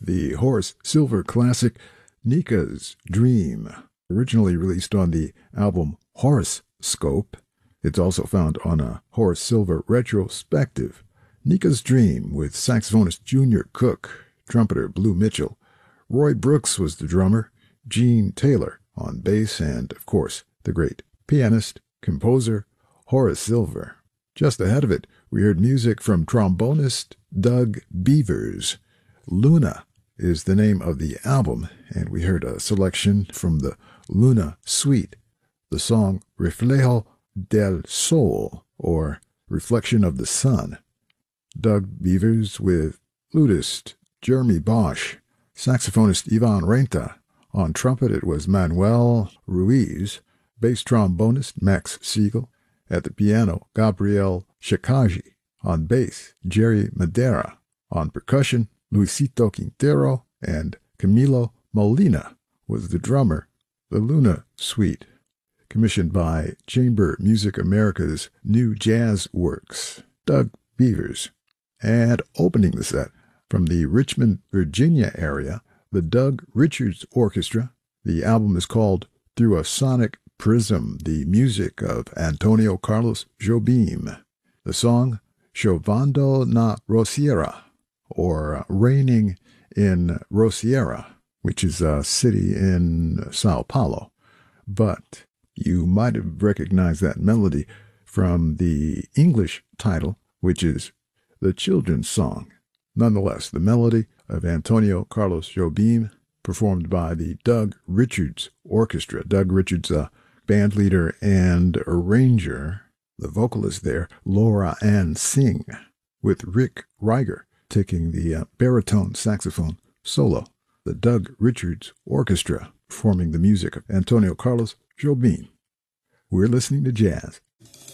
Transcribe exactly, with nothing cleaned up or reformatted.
the Horace Silver classic Nika's Dream, originally released on the album Horoscope. It's also found on a Horace Silver retrospective. Nika's Dream with saxophonist Junior Cook, trumpeter Blue Mitchell. Roy Brooks was the drummer, Gene Taylor on bass, and, of course, the great pianist, composer, Horace Silver. Just ahead of it, we heard music from trombonist Doug Beavers. Luna is the name of the album, and we heard a selection from the Luna Suite, the song Reflejo del Sol, or Reflection of the Sun. Doug Beavers with flutist Jeremy Bosch, saxophonist Ivan Renta. On trumpet it was Manuel Ruiz, bass trombonist Max Siegel. At the piano, Gabriel Shikaji. On bass, Jerry Madera. On percussion, Luisito Quintero, and Camilo Molina was the drummer. The Luna Suite, commissioned by Chamber Music America's New Jazz Works. Doug Beavers. And opening the set, from the Richmond, Virginia area, the Doug Richards Orchestra. The album is called Through a Sonic Prism, the music of Antonio Carlos Jobim. The song, Chovando na Rosiera, or Raining in Rosiera, which is a city in Sao Paulo. But you might have recognized that melody from the English title, which is The Children's Song. Nonetheless, the melody of Antonio Carlos Jobim, performed by the Doug Richards Orchestra. Doug Richards, a band leader and arranger. The vocalist there, Laura Ann Singh, with Rick Reiger taking the uh, baritone saxophone solo. The Doug Richards Orchestra performing the music of Antonio Carlos Jobim. We're listening to jazz.